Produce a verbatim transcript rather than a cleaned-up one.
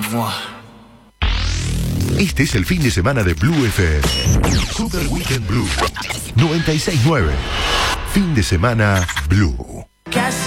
Este es el fin de semana de Blue F M. Super Weekend Blue noventa y seis punto nueve. Fin de semana Blue.